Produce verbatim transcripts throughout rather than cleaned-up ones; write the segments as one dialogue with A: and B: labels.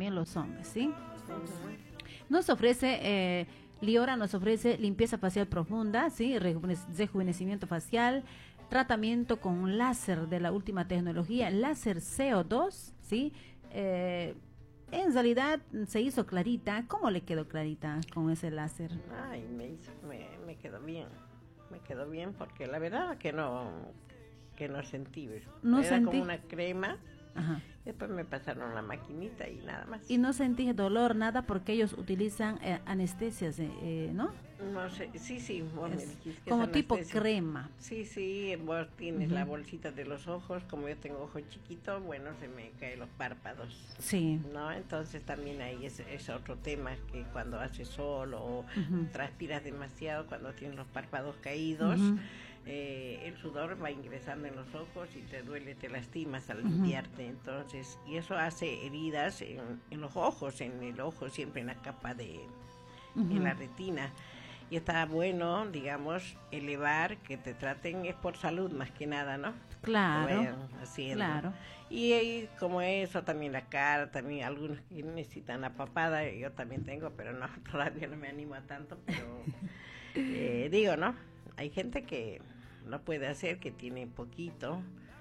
A: también los hombres, ¿sí? Uh-huh. Nos ofrece, eh, Liora nos ofrece limpieza facial profunda, ¿sí? Rejuvenecimiento facial, tratamiento con láser de la última tecnología, láser C O dos, ¿sí? Eh, en realidad se hizo clarita. ¿Cómo le quedó clarita con ese láser?
B: Ay, me, hizo, me, me quedó bien, me quedó bien porque la verdad que no, que no sentí,
A: no
B: era
A: sentí.
B: como una crema.
A: Ajá.
B: Después me pasaron la maquinita y nada más.
A: Y no sentí dolor, nada, porque ellos utilizan eh, anestesias, eh, ¿no?
B: No sé, sí, sí, vos me dijiste que
A: como
B: es
A: tipo
B: anestesia. Crema. Sí, sí, vos tienes uh-huh. la bolsita de los ojos, como yo tengo ojos chiquitos, bueno, se me caen los párpados.
A: Sí.
B: ¿No? Entonces también ahí es, es otro tema, que cuando haces sol o uh-huh. transpiras demasiado, cuando tienes los párpados caídos, uh-huh. eh, el sudor va ingresando en los ojos y te duele, te lastimas al uh-huh. limpiarte, entonces, y eso hace heridas en, en los ojos, en el ojo, siempre en la capa de, uh-huh. en la retina. Y está bueno, digamos, elevar, que te traten, es por salud más que nada, ¿no?
A: Claro,
B: claro. Y, y como eso, también la cara, también algunos que necesitan la papada, yo también tengo, pero no, todavía no me animo a tanto, pero eh, digo, ¿no? Hay gente que lo puede hacer, que tiene poquito,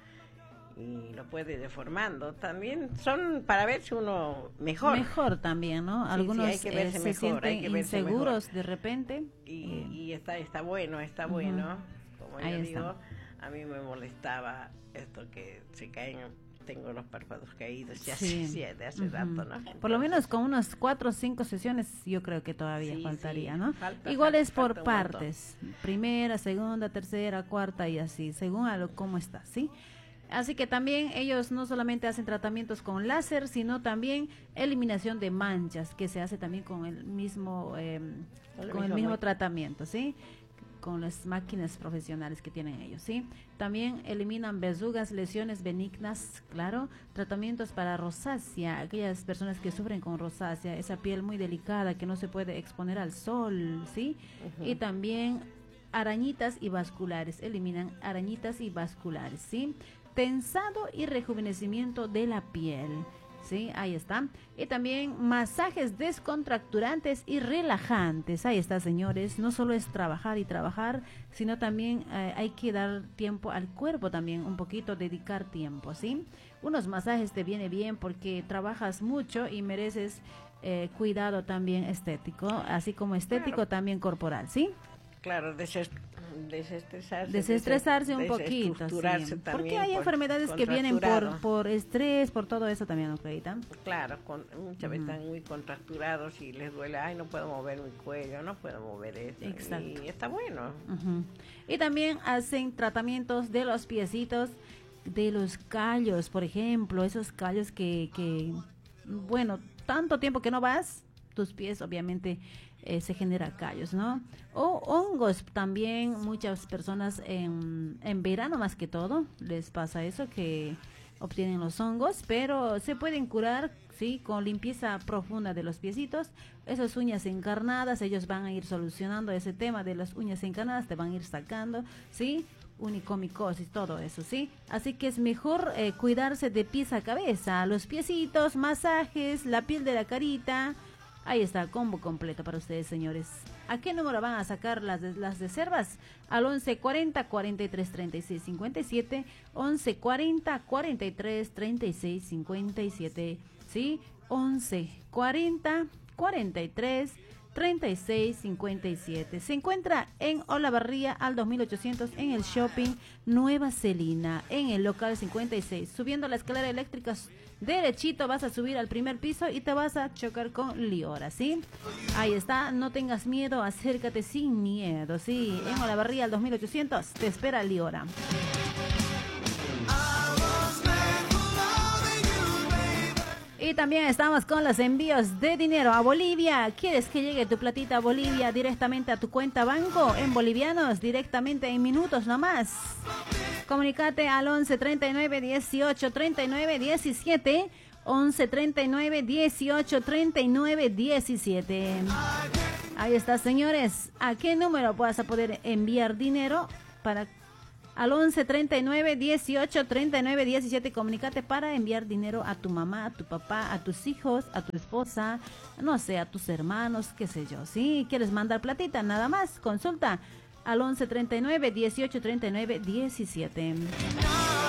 B: y lo puede deformando. También son para verse uno mejor.
A: Mejor también, ¿no?
B: Sí,
A: Algunos
B: sí, hay que verse
A: eh,
B: mejor,
A: se sienten
B: hay que verse
A: inseguros
B: mejor.
A: de repente.
B: Y,
A: eh.
B: y está está bueno, está uh-huh. bueno. Como yo
A: Ahí
B: digo,
A: está.
B: A mí me molestaba esto que se caen, tengo los párpados caídos, ya
A: sí.
B: sí, de hace uh-huh. rato, ¿no? Entonces,
A: por lo menos con unas cuatro o cinco sesiones yo creo que todavía
B: sí,
A: faltaría,
B: sí.
A: ¿no?
B: Falta,
A: Igual
B: falta,
A: es por
B: falta
A: partes, primera, segunda, tercera, cuarta y así, según a lo cómo está, ¿sí? Así que también ellos no solamente hacen tratamientos con láser, sino también eliminación de manchas, que se hace también con el mismo, eh, con el mismo tratamiento, ¿sí? Con las máquinas profesionales que tienen ellos, ¿sí? También eliminan verrugas, lesiones benignas, claro, tratamientos para rosácea, aquellas personas que sufren con rosácea, esa piel muy delicada que no se puede exponer al sol, ¿sí? Uh-huh. Y también arañitas y vasculares, eliminan arañitas y vasculares, ¿sí? Tensado y rejuvenecimiento de la piel, ¿sí? Ahí está. Y también masajes descontracturantes y relajantes. Ahí está, señores. No solo es trabajar y trabajar, sino también eh, hay que dar tiempo al cuerpo también, un poquito, dedicar tiempo, ¿sí? Unos masajes te viene bien porque trabajas mucho y mereces eh, cuidado también estético, así como estético claro. también corporal, ¿sí?
B: Claro, desest desestresarse.
A: Desestresarse un poquito, sí. Porque hay enfermedades que vienen por por estrés, por todo eso también, ¿no, Clarita?
B: Claro, con, muchas veces uh-huh. están muy contracturados y les duele, ay, no puedo mover mi cuello, no puedo mover eso.
A: Exacto.
B: Y está bueno.
A: Uh-huh. Y también hacen tratamientos de los piecitos, de los callos, por ejemplo, esos callos que, que bueno, tanto tiempo que no vas, tus pies obviamente eh, se genera callos, ¿no? O hongos también, muchas personas en, en verano más que todo les pasa eso, que obtienen los hongos, pero se pueden curar, sí, con limpieza profunda de los piecitos. Esas uñas encarnadas, ellos van a ir solucionando ese tema de las uñas encarnadas, te van a ir sacando, sí, unicomicosis, todo eso, ¿sí? Así que es mejor eh, cuidarse de pies a cabeza, los piecitos, masajes, la piel de la carita. Ahí está, combo completo para ustedes, señores. ¿A qué número van a sacar las, las reservas? Al once cuarenta, cuarenta y tres, treinta y seis, cincuenta y siete, once cuarenta, cuarenta y tres, treinta y seis, cincuenta y siete, ¿sí? once cuarenta, cuarenta y tres, treinta y seis, cincuenta y siete. Se encuentra en Olavarría al dos mil ochocientos en el Shopping Nueva Celina, en el local cincuenta y seis. Subiendo la escalera eléctrica derechito vas a subir al primer piso y te vas a chocar con Liora, ¿sí? Ahí está, no tengas miedo, acércate sin miedo, ¿sí? En Olavarría al dos mil ochocientos te espera Liora. Y también estamos con los envíos de dinero a Bolivia. ¿Quieres que llegue tu platita a Bolivia directamente a tu cuenta banco en bolivianos? Directamente en minutos nomás. Comunicate al once treinta y nueve, dieciocho, treinta y nueve, diecisiete. once treinta y nueve, dieciocho, treinta y nueve, diecisiete. Ahí está, señores. ¿A qué número vas a poder enviar dinero para al once treinta y nueve dieciocho treinta y nueve diecisiete. Comunícate para enviar dinero a tu mamá, a tu papá, a tus hijos, a tu esposa, no sé, a tus hermanos, qué sé yo. Si quieres mandar platita, nada más, consulta al once treinta y nueve dieciocho treinta y nueve diecisiete.